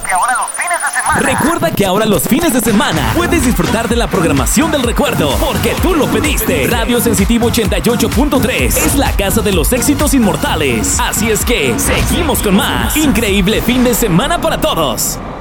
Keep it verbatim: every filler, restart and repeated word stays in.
que ahora los fines de semana. Recuerda que ahora los fines de semana puedes disfrutar de la programación del recuerdo, porque tú lo pediste. Radio Sensitivo ochenta y ocho punto tres es la casa de los éxitos inmortales. Así es que seguimos con más. Increíble fin de semana para todos.